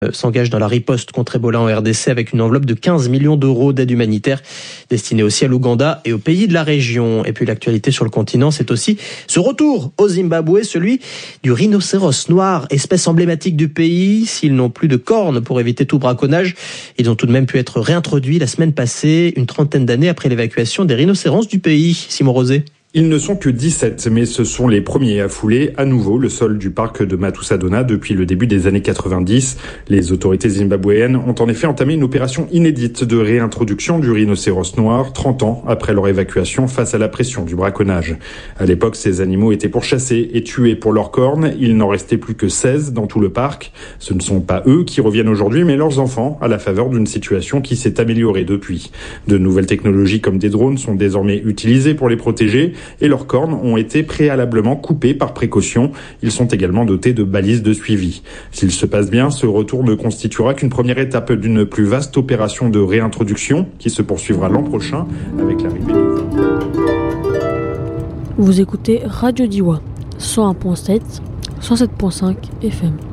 s'engage dans la riposte contre Ebola en RDC avec une enveloppe de 15 millions d'euros d'aide humanitaire destinée aussi à l'Ouganda et aux pays de la région. Et puis l'actualité sur le continent, c'est aussi ce retour au Zimbabwe, celui du rhinocéros noir, espèce emblématique du pays. S'ils n'ont plus de cornes pour éviter tout braconnage, ils ont tout de même pu être réintroduits la semaine passée, une trentaine d'années après l'évacuation des rhinocéros du pays. Simon Rosé. Ils ne sont que 17, mais ce sont les premiers à fouler à nouveau le sol du parc de Matusadona depuis le début des années 90. Les autorités zimbabwéennes ont en effet entamé une opération inédite de réintroduction du rhinocéros noir 30 ans après leur évacuation face à la pression du braconnage. À l'époque, ces animaux étaient pourchassés et tués pour leurs cornes. Il n'en restait plus que 16 dans tout le parc. Ce ne sont pas eux qui reviennent aujourd'hui, mais leurs enfants, à la faveur d'une situation qui s'est améliorée depuis. De nouvelles technologies comme des drones sont désormais utilisées pour les protéger, et leurs cornes ont été préalablement coupées par précaution. Ils sont également dotés de balises de suivi. S'il se passe bien, ce retour ne constituera qu'une première étape d'une plus vaste opération de réintroduction qui se poursuivra l'an prochain avec l'arrivée de... Vous écoutez Radio Diwa, 101.7, 107.5 FM.